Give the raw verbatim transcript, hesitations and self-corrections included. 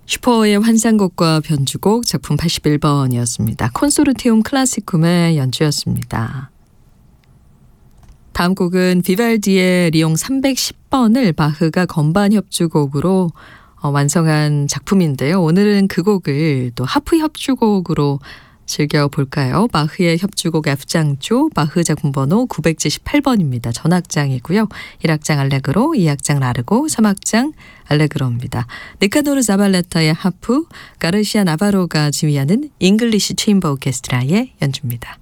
슈퍼의 환상곡과 변주곡 작품 팔십일 번이었습니다. 콘소르티움 클라시쿰의 연주였습니다. 다음 곡은 비발디의 리옹 삼백십 번을 바흐가 건반 협주곡으로 어, 완성한 작품인데요. 오늘은 그 곡을 또 하프 협주곡으로 즐겨볼까요? 바흐의 협주곡 F장조, 바흐 작품 번호 구백칠십팔 번입니다. 전악장이고요. 일 악장 알레그로, 이 악장 라르고, 삼 악장 알레그로입니다. 니카도르 자발레타의 하프, 가르시아 나바로가 지휘하는 잉글리시 체인버 오케스트라의 연주입니다.